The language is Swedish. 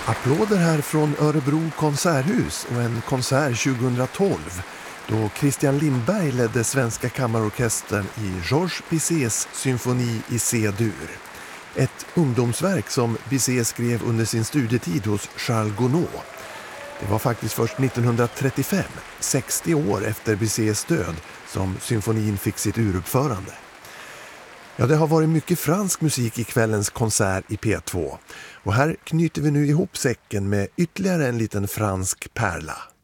Applåder här från Örebro konserthus och en konsert 2012 då Christian Lindberg ledde Svenska kammarorkestern i Georges Bizets symfoni i C-dur. Ett ungdomsverk som Bizet skrev under sin studietid hos Charles Gounod. Det var faktiskt först 1935, 60 år efter Bizets död, som symfonin fick sitt uruppförande. Ja, det har varit mycket fransk musik i kvällens konsert i P2. Och här knyter vi nu ihop säcken med ytterligare en liten fransk pärla.